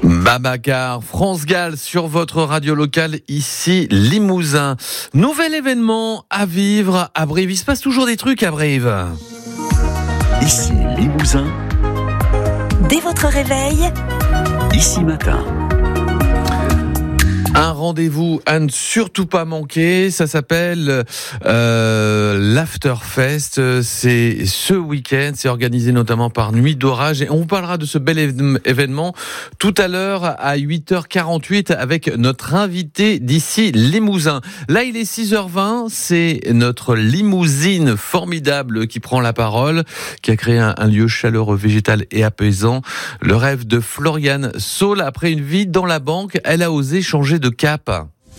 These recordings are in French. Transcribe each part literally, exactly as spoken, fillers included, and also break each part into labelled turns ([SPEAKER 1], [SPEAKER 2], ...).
[SPEAKER 1] Babacar, France Gall sur votre radio locale, ici Limousin. Nouvel événement à vivre à Brive. Il se passe toujours des trucs à Brive.
[SPEAKER 2] Ici Limousin.
[SPEAKER 3] Dès votre réveil,
[SPEAKER 2] Ici Matin.
[SPEAKER 1] Un rendez-vous à ne surtout pas manquer, ça s'appelle euh, l'Afterfest, c'est ce week-end, c'est organisé notamment par Nuit d'Orage et on vous parlera de ce bel événement tout à l'heure à huit heures quarante-huit avec notre invité d'ici Limousin. Là il est six heures vingt, c'est notre limousine formidable qui prend la parole, qui a créé un, un lieu chaleureux, végétal et apaisant. Le rêve de Floriane Saul, après une vie dans la banque, elle a osé changer de cap.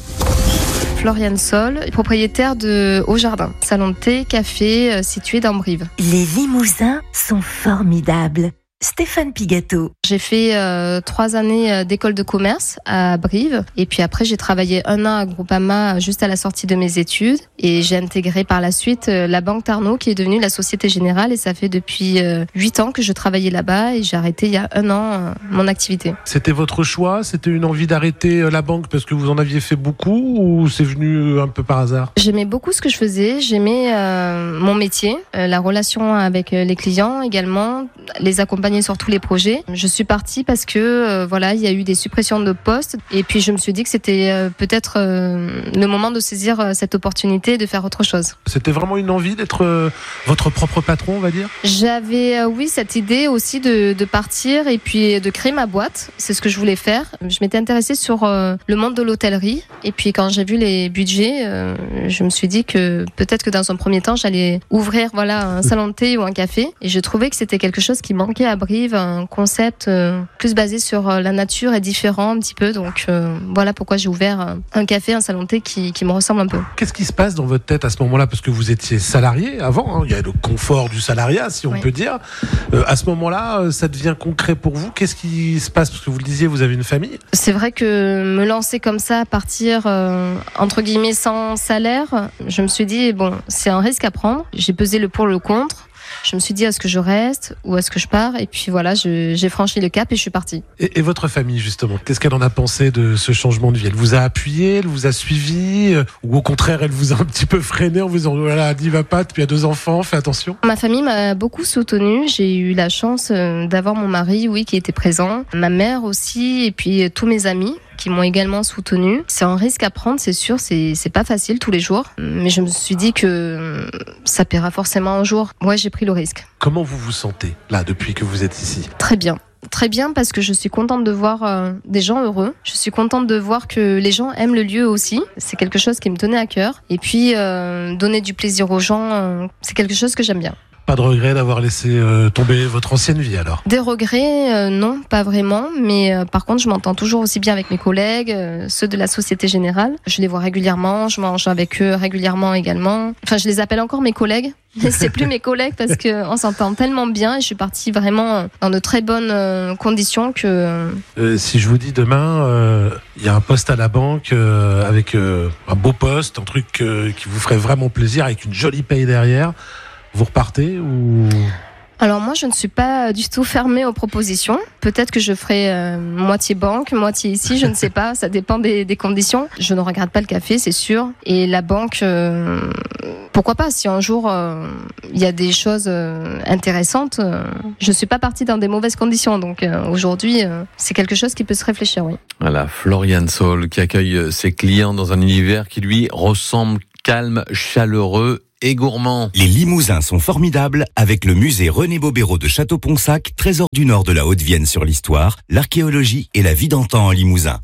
[SPEAKER 4] Floriane Saul, propriétaire de Au Jardin, salon de thé, café euh, situé dans Brive.
[SPEAKER 3] les Limousins sont formidables. Stéphane Pigato.
[SPEAKER 4] J'ai fait euh, trois années euh, d'école de commerce à Brive et puis après j'ai travaillé un an à Groupama juste à la sortie de mes études et j'ai intégré par la suite euh, la Banque Tarnot qui est devenue la Société Générale et ça fait depuis euh, huit ans que je travaillais là-bas et j'ai arrêté il y a un an euh, mon activité.
[SPEAKER 5] C'était votre choix? C'était une envie d'arrêter la banque parce que vous en aviez fait beaucoup ou c'est venu un peu par hasard?
[SPEAKER 4] J'aimais beaucoup ce que je faisais, j'aimais euh, mon métier, euh, la relation avec euh, les clients également, les accompagner sur tous les projets. Je suis partie parce que euh, voilà, il y a eu des suppressions de postes et puis je me suis dit que c'était euh, peut-être euh, le moment de saisir euh, cette opportunité et de faire autre chose.
[SPEAKER 5] C'était vraiment une envie d'être euh, votre propre patron, on va dire?
[SPEAKER 4] J'avais euh, oui cette idée aussi de, de partir et puis de créer ma boîte. C'est ce que je voulais faire. Je m'étais intéressée sur euh, le monde de l'hôtellerie et puis quand j'ai vu les budgets, euh, je me suis dit que peut-être que dans un premier temps j'allais ouvrir voilà un salon de thé ou un café et je trouvais que c'était quelque chose qui manquait à Brive, un concept euh, plus basé sur euh, la nature et différent un petit peu. Donc euh, voilà pourquoi j'ai ouvert euh, un café, un salon de thé qui, qui me ressemble un peu.
[SPEAKER 5] Qu'est-ce qui se passe dans votre tête à ce moment-là? Parce que vous étiez salarié avant, hein, il y a le confort du salariat, si on
[SPEAKER 4] Oui.
[SPEAKER 5] peut dire. Euh, à ce moment-là, euh, ça devient concret pour vous. Qu'est-ce qui se passe? Parce que vous le disiez, vous avez une famille.
[SPEAKER 4] C'est vrai que me lancer comme ça, partir euh, entre guillemets sans salaire, je me suis dit bon, c'est un risque à prendre. J'ai pesé le pour le contre. Je me suis dit, est-ce que je reste ou est-ce que je pars? Et puis voilà, je, j'ai franchi le cap et je suis partie.
[SPEAKER 5] Et, et votre famille, justement, qu'est-ce qu'elle en a pensé de ce changement de vie? Elle vous a appuyé, elle vous a suivi, euh, ou au contraire, elle vous a un petit peu freiné en vous disant, voilà, n'y va pas, puis il y a deux enfants, fais attention?
[SPEAKER 4] Ma famille m'a beaucoup soutenue. J'ai eu la chance euh, d'avoir mon mari, oui, qui était présent. Ma mère aussi, et puis euh, tous mes amis qui m'ont également soutenue. C'est un risque à prendre, c'est sûr, c'est, c'est pas facile tous les jours. Mais je me suis dit que euh, ça paiera forcément un jour. Ouais, j'ai pris le risque.
[SPEAKER 5] Comment vous vous sentez, là, depuis que vous êtes ici?
[SPEAKER 4] Très bien. Très bien parce que je suis contente de voir euh, des gens heureux. Je suis contente de voir que les gens aiment le lieu aussi. C'est quelque chose qui me tenait à cœur. Et puis, euh, donner du plaisir aux gens, euh, c'est quelque chose que j'aime bien.
[SPEAKER 5] Pas de regret d'avoir laissé euh, tomber votre ancienne vie, alors?
[SPEAKER 4] Des regrets, euh, non, pas vraiment. Mais euh, par contre, je m'entends toujours aussi bien avec mes collègues, euh, ceux de la Société Générale. Je les vois régulièrement, je mange avec eux régulièrement également. Enfin, je les appelle encore mes collègues. Mais c'est plus mes collègues parce qu'on s'entend tellement bien et je suis partie vraiment dans de très bonnes euh, conditions que...
[SPEAKER 5] Euh, si je vous dis demain, euh, il y a un poste à la banque euh, avec euh, un beau poste, un truc euh, qui vous ferait vraiment plaisir avec une jolie paye derrière, vous repartez ou...
[SPEAKER 4] Alors moi, je ne suis pas du tout fermée aux propositions. Peut-être que je ferai euh, moitié banque, moitié ici, je ne sais pas. Ça dépend des, des conditions. Je ne regrette pas le café, c'est sûr. Et la banque, euh, pourquoi pas? Si un jour euh, il y a des choses euh, intéressantes, euh, je ne suis pas partie dans des mauvaises conditions. Donc euh, aujourd'hui, euh, c'est quelque chose qui peut se réfléchir, oui.
[SPEAKER 1] Voilà, Floriane Saul qui accueille ses clients dans un univers qui lui ressemble calme, chaleureux et gourmand.
[SPEAKER 2] Les Limousins sont formidables avec le musée René Bobéro de Château-Ponsac, trésor du nord de la Haute-Vienne sur l'histoire, l'archéologie et la vie d'antan en Limousin.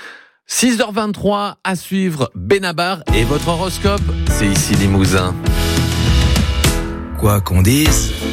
[SPEAKER 1] six heures vingt-trois à suivre Benabar et votre horoscope, c'est ici Limousin.
[SPEAKER 6] Quoi qu'on dise,